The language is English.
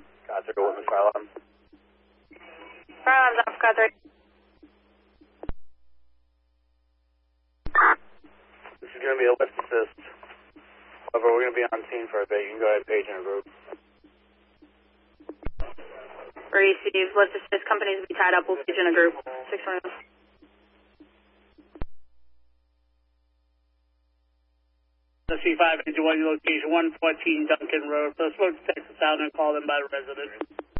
Car 3, what was fire alarm? Fire alarm's off, car 3. This is going to be a lift assist. However, we're going to be on scene for a bit. You can go ahead and page in a group. Receive. Lift assist. Companies will be tied up. We'll page in a group. 621. The C5 into one location, 114 Duncan Road. So smoke detector sound and call in by the resident.